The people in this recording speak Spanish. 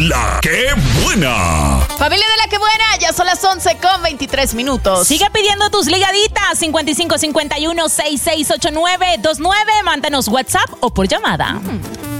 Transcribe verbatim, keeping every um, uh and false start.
La Que Buena. Familia de La Que Buena, ya son las once con veintitrés minutos. Sigue pidiendo tus ligaditas. cincuenta y cinco cincuenta y uno sesenta y seis ochenta y nueve veintinueve. Mándanos WhatsApp o por llamada. Mm.